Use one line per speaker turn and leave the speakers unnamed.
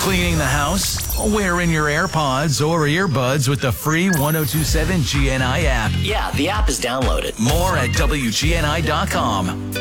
Cleaning the house? Wearing your AirPods or earbuds with the free 1027 GNI app.
Yeah, the app is downloaded.
More at WGNI.com.